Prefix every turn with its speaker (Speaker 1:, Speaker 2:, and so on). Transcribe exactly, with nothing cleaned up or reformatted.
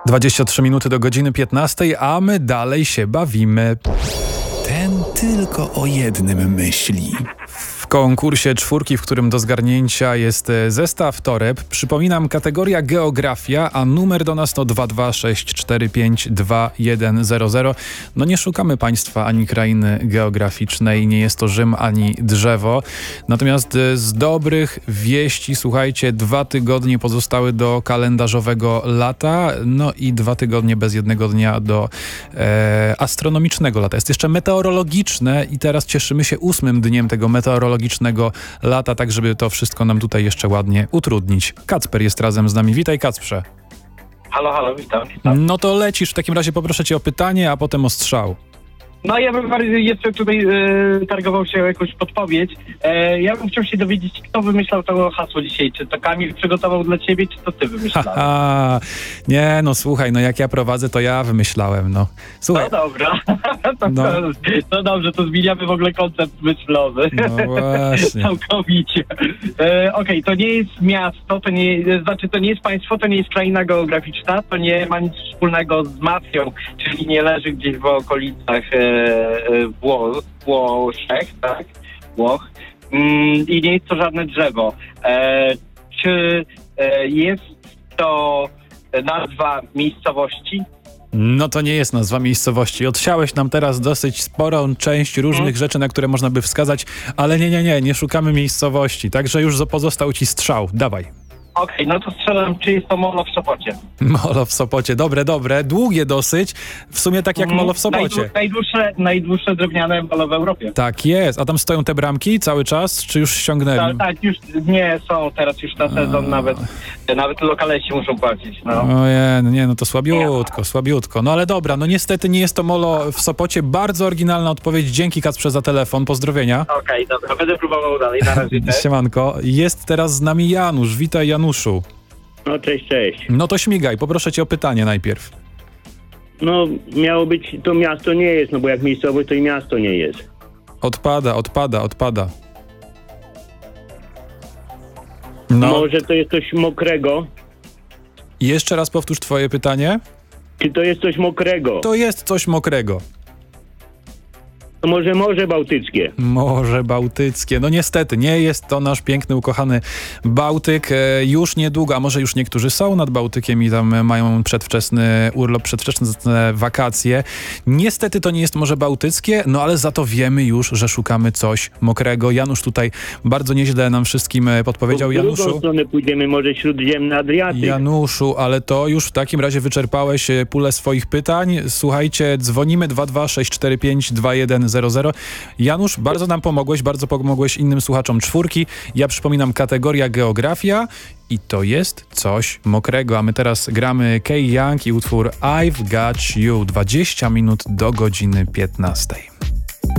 Speaker 1: dwadzieścia trzy minuty do godziny piętnastej, a my dalej się bawimy. Ten tylko o jednym myśli. W konkursie czwórki, w którym do zgarnięcia jest zestaw toreb. Przypominam, kategoria geografia, a numer do nas to dwa dwa sześć cztery pięć dwa jeden zero zero. No nie szukamy państwa ani krainy geograficznej, nie jest to Rzym ani drzewo. Natomiast z dobrych wieści, słuchajcie, dwa tygodnie pozostały do kalendarzowego lata, no i dwa tygodnie bez jednego dnia do e, astronomicznego lata. Jest jeszcze meteorologiczne i teraz cieszymy się ósmym dniem tego meteorologicznego lata, tak żeby to wszystko nam tutaj jeszcze ładnie utrudnić. Kacper jest razem z nami. Witaj, Kacprze.
Speaker 2: Halo, halo, witam, witam.
Speaker 1: No to lecisz, w takim razie poproszę cię o pytanie, a potem o strzał.
Speaker 2: No ja bym bardziej jeszcze tutaj e, targował się o jakąś podpowiedź. E, ja bym chciał się dowiedzieć, kto wymyślał to hasło dzisiaj. Czy to Kamil przygotował dla ciebie, czy to ty wymyślałeś?
Speaker 1: Haha, nie no słuchaj, no jak ja prowadzę, to ja wymyślałem, no. Słuchaj.
Speaker 2: No dobra, to,
Speaker 1: No.
Speaker 2: to, to dobrze, to zmieniamy w ogóle koncept myślowy.
Speaker 1: No właśnie.
Speaker 2: Całkowicie. E, Okej, okay, to nie jest miasto, to nie, znaczy to nie jest państwo, to nie jest kraina geograficzna, to nie ma nic wspólnego z mafią, czyli nie leży gdzieś w okolicach e, Wło- Włoszech, tak? Włoch. Mm, I nie jest to żadne drzewo. E, czy e, jest to nazwa miejscowości?
Speaker 1: No to nie jest nazwa miejscowości. Odsiałeś nam teraz dosyć sporą część różnych hmm. rzeczy, na które można by wskazać, ale nie, nie, nie, nie szukamy miejscowości. Także już pozostał ci strzał. Dawaj.
Speaker 2: Okej, okay, no to strzelam, czy jest to Molo w Sopocie.
Speaker 1: Molo w Sopocie, dobre, dobre, długie dosyć, w sumie tak jak mm, Molo w Sopocie.
Speaker 2: Najdłu- najdłuższe, najdłuższe drewniane molo w Europie.
Speaker 1: Tak jest, a tam stoją te bramki cały czas, czy już ściągnęli?
Speaker 2: Tak, tak, już nie są, teraz już na sezon a... nawet, nawet lokale się muszą płacić, no.
Speaker 1: Ojej, nie, no to słabiutko, nie. słabiutko, no ale dobra, no niestety nie jest to Molo w Sopocie, bardzo oryginalna odpowiedź, dzięki Kacprze za telefon, pozdrowienia.
Speaker 2: Okej, okay, dobra, będę próbował dalej, na razie.
Speaker 1: Siemanko, jest teraz z nami Janusz, witaj Januszu.
Speaker 3: No cześć, cześć.
Speaker 1: No to śmigaj, poproszę cię o pytanie najpierw.
Speaker 3: No miało być, to miasto nie jest, no bo jak miejscowość to i miasto nie jest.
Speaker 1: Odpada, odpada, odpada. No.
Speaker 3: Może to jest coś mokrego?
Speaker 1: Jeszcze raz powtórz twoje pytanie.
Speaker 3: Czy to jest coś mokrego?
Speaker 1: To jest coś mokrego.
Speaker 3: To może Morze Bałtyckie.
Speaker 1: Morze Bałtyckie. No niestety, nie jest to nasz piękny, ukochany Bałtyk. E, już niedługo, a może już niektórzy są nad Bałtykiem i tam mają przedwczesny urlop, przedwczesne wakacje. Niestety to nie jest Morze Bałtyckie, no ale za to wiemy już, że szukamy coś mokrego. Janusz tutaj bardzo nieźle nam wszystkim podpowiedział.
Speaker 3: W drugą
Speaker 1: Januszu,
Speaker 3: stronę pójdziemy, Morze Śródziemne, Adriatyk.
Speaker 1: Januszu, ale to już w takim razie wyczerpałeś pulę swoich pytań. Słuchajcie, dzwonimy dwa dwa sześć cztery pięć dwa jeden zero zero. Janusz, bardzo nam pomogłeś, bardzo pomogłeś innym słuchaczom czwórki. Ja przypominam, kategoria geografia i to jest coś mokrego. A my teraz gramy Kay Young i utwór I've Got You. dwadzieścia minut do godziny piętnastej.